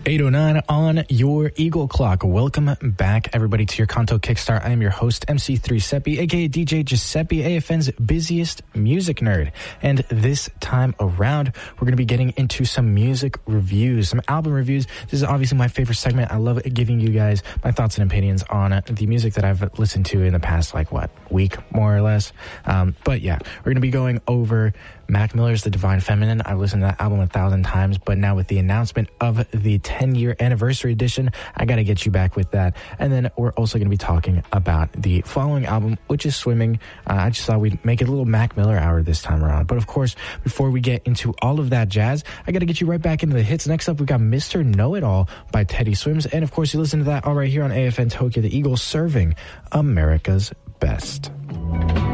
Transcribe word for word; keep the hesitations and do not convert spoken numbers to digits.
eight oh nine on your Eagle Clock. Welcome back, everybody, to your Kanto Kickstart. I am your host, M C three Seppi, aka D J Giuseppe, A F N's busiest music nerd. And this time around, we're going to be getting into some music reviews, some album reviews. This is obviously my favorite segment. I love giving you guys my thoughts and opinions on the music that I've listened to in the past, like, what, week, more or less. Um, but yeah, we're going to be going over Mac Miller's The Divine Feminine. I've listened to that album a thousand times, but now with the announcement of the ten-year anniversary edition, I got to get you back with that. And then we're also going to be talking about the following album, which is Swimming. Uh, I just thought we'd make it a little Mac Miller hour this time around. But of course, before we get into all of that jazz, I got to get you right back into the hits. Next up, we got Mister Know-It-All by Teddy Swims. And of course, you listen to that all right here on A F N Tokyo, the Eagle serving America's best.